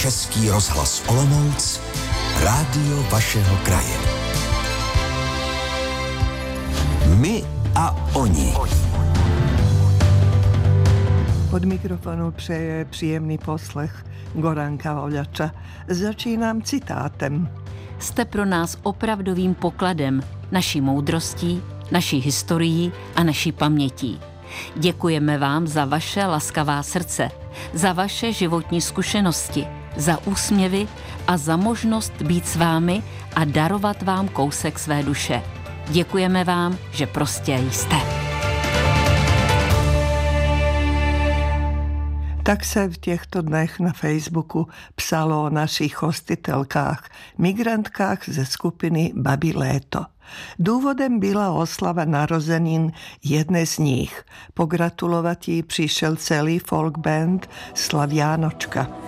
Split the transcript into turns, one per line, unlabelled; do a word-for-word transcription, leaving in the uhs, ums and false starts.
Český rozhlas Olomouc, rádio vašeho kraje. My a oni.
Od mikrofonu přeje příjemný poslech Goranka Oľača. Začínám citátem.
Jste pro nás opravdovým pokladem, naší moudrostí, naší historií a naší pamětí. Děkujeme vám za vaše laskavá srdce, za vaše životní zkušenosti, za úsměvy a za možnost být s vámi a darovat vám kousek své duše. Děkujeme vám, že prostě jste.
Tak se v těchto dnech na Facebooku psalo o našich hostitelkách, migrantkách ze skupiny Babi Léto. Důvodem byla oslava narozenin jedné z nich. Pogratulovat jí přišel celý folk band Slavianočka.